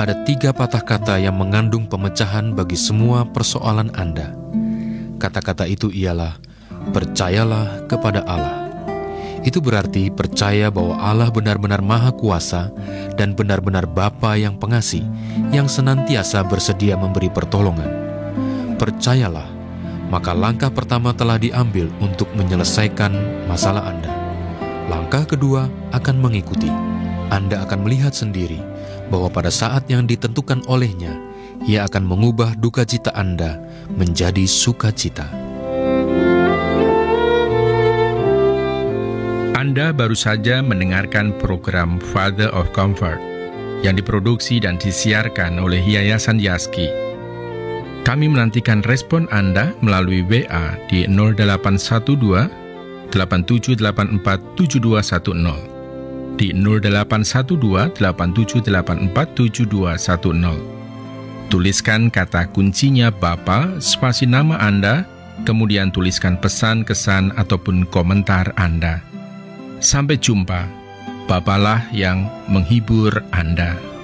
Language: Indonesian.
ada 3 patah kata yang mengandung pemecahan bagi semua persoalan Anda. Kata-kata itu ialah, percayalah kepada Allah. Itu berarti percaya bahwa Allah benar-benar Maha Kuasa dan benar-benar Bapa yang pengasih, yang senantiasa bersedia memberi pertolongan. Percayalah, maka langkah pertama telah diambil untuk menyelesaikan masalah Anda. Langkah kedua akan mengikuti. Anda akan melihat sendiri bahwa pada saat yang ditentukan olehnya, Ia akan mengubah duka cita Anda menjadi sukacita. Anda baru saja mendengarkan program Father of Comfort yang diproduksi dan disiarkan oleh Yayasan Yaski. Kami menantikan respon Anda melalui WA di 0812 8784 7210, di 0812 8784 7210. Tuliskan kata kuncinya Bapa, spasi nama Anda, kemudian tuliskan pesan, kesan, ataupun komentar Anda. Sampai jumpa, Bapalah yang menghibur Anda.